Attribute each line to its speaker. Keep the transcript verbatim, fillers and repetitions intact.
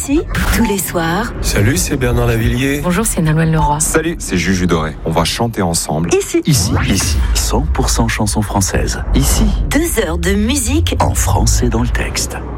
Speaker 1: Ici, tous les soirs.
Speaker 2: Salut, c'est Bernard Lavillier.
Speaker 3: Bonjour, c'est Nolwenn Leroy.
Speaker 4: Salut, c'est Juju Doré. On va chanter ensemble.
Speaker 1: Ici.
Speaker 5: Ici. Ici. cent pour cent chansons françaises. Ici.
Speaker 1: Deux heures de musique
Speaker 5: en français dans le texte.